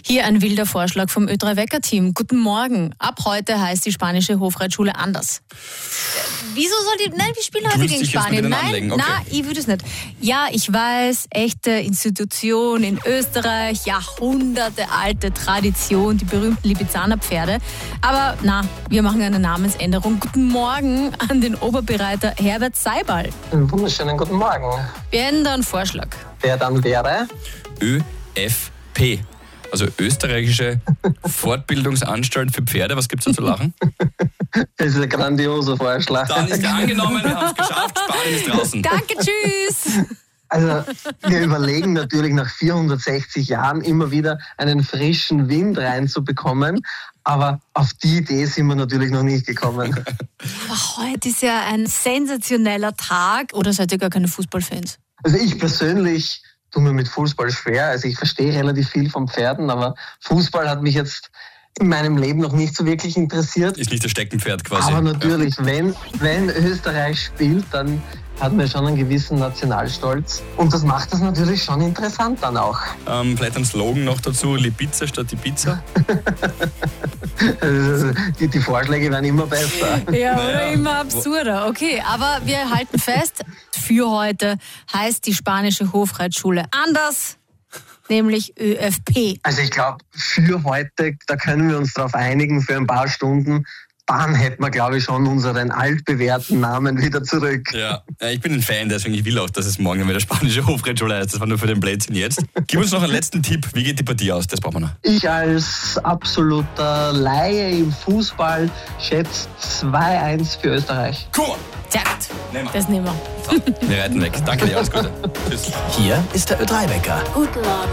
Hier ein wilder Vorschlag vom Ö3 Wecker-Team. Guten Morgen. Ab heute heißt die spanische Hofreitschule anders. Wieso soll die... Nein, wir spielen heute gegen Spanien. Nein, okay. Nein, ich würde es nicht. Ja, ich weiß, echte Institution in Österreich, jahrhundertealte Tradition, die berühmten Lipizzaner Pferde. Aber na, wir machen eine Namensänderung. Guten Morgen an den Oberbereiter Herbert Seibal. Einen wunderschönen guten Morgen. Wir hätten da einen Vorschlag. Der dann wäre? ÖFP. Also Österreichische Fortbildungsanstalt für Pferde. Was gibt's da zu lachen? Das ist ein grandioser Vorschlag. Dann ist er angenommen, wir haben es geschafft, Spanien ist draußen. Danke, tschüss. Also wir überlegen natürlich nach 460 Jahren immer wieder einen frischen Wind reinzubekommen, aber auf die Idee sind wir natürlich noch nicht gekommen. Aber heute ist ja ein sensationeller Tag. Oder seid ihr gar keine Fußballfans? Also ich persönlich tue mir mit Fußball schwer. Also ich verstehe relativ viel von Pferden, aber Fußball hat mich jetzt in meinem Leben noch nicht so wirklich interessiert. Ist nicht das Steckenpferd quasi. Aber natürlich, wenn Österreich spielt, dann hat man schon einen gewissen Nationalstolz. Und das macht das natürlich schon interessant dann auch. Vielleicht ein Slogan noch dazu, Lipiza statt die Pizza. Die Vorschläge werden immer besser. Ja, oder immer absurder. Okay, aber wir halten fest, für heute heißt die spanische Hofreitschule anders, nämlich ÖFP. Also ich glaube, für heute, da können wir uns darauf einigen, für ein paar Stunden. Dann hätten wir, glaube ich, schon unseren altbewährten Namen wieder zurück. Ja, ich bin ein Fan, deswegen ich will auch, dass es morgen wieder spanische Hofreitschule heißt. Das war nur für den Blödsinn jetzt. Gib uns noch einen letzten Tipp. Wie geht die Partie aus? Das brauchen wir noch. Ich als absoluter Laie im Fußball schätze 2-1 für Österreich. Cool. Sehr gut. Das nehmen wir. So, wir reiten weg. Danke dir, alles Gute. Tschüss. Hier ist der Ö3 Wecker. Guten Morgen.